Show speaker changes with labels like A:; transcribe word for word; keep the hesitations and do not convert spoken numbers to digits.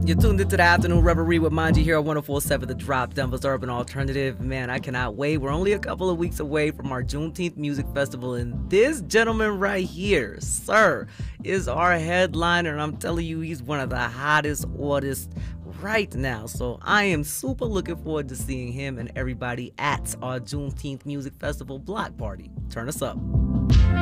A: You're tuned into the Afternoon Reverie with Manji here on one oh four point seven The Drop, Denver's Urban Alternative. Man, I cannot wait. We're only a couple of weeks away from our Juneteenth Music Festival, and this gentleman right here, sir, is our headliner, and I'm telling you, he's one of the hottest artists right now. So I am super looking forward to seeing him and everybody at our Juneteenth Music Festival block party. Turn us up.